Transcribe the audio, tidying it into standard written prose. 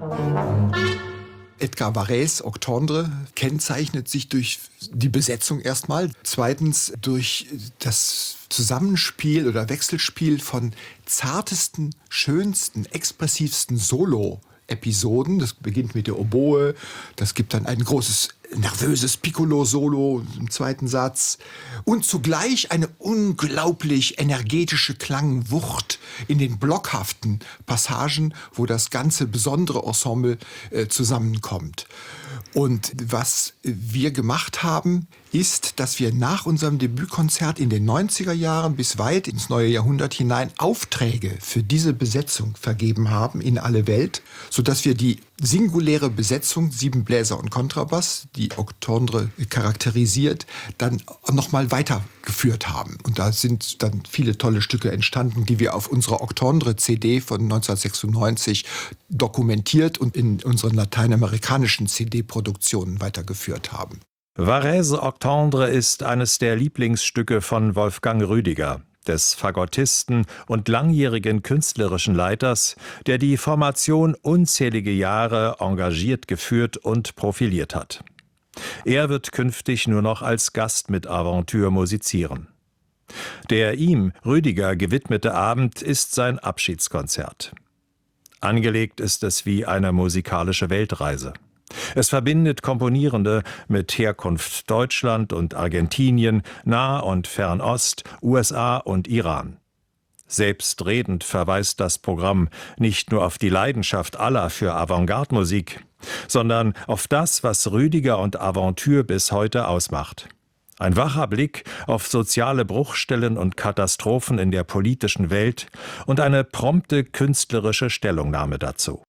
Edgar Varèse Octondre kennzeichnet sich durch die Besetzung erstmal. Zweitens durch das Zusammenspiel oder Wechselspiel von zartesten, schönsten, expressivsten Solo-Episoden. Das beginnt mit der Oboe, das gibt dann ein großes, nervöses Piccolo-Solo im zweiten Satz und zugleich eine unglaublich energetische Klangwucht in den blockhaften Passagen, wo das ganze besondere Ensemble zusammenkommt. Und was wir gemacht haben, ist, dass wir nach unserem Debütkonzert in den 90er Jahren bis weit ins neue Jahrhundert hinein Aufträge für diese Besetzung vergeben haben in alle Welt, sodass wir die singuläre Besetzung, 7 Bläser und Kontrabass, die Octondre charakterisiert, dann nochmal weitergeführt haben. Und da sind dann viele tolle Stücke entstanden, die wir auf unserer Octondre-CD von 1996 dokumentiert und in unseren lateinamerikanischen CD-Produktionen weitergeführt haben. Varèse Octondre ist eines der Lieblingsstücke von Wolfgang Rüdiger, des Fagottisten und langjährigen künstlerischen Leiters, der die Formation unzählige Jahre engagiert geführt und profiliert hat. Er wird künftig nur noch als Gast mit Aventure musizieren. Der ihm, Rüdiger, gewidmete Abend ist sein Abschiedskonzert. Angelegt ist es wie eine musikalische Weltreise. Es verbindet Komponierende mit Herkunft Deutschland und Argentinien, Nah- und Fernost, USA und Iran. Selbstredend verweist das Programm nicht nur auf die Leidenschaft aller für Avantgarde-Musik, sondern auf das, was Rüdiger und Aventure bis heute ausmacht. Ein wacher Blick auf soziale Bruchstellen und Katastrophen in der politischen Welt und eine prompte künstlerische Stellungnahme dazu.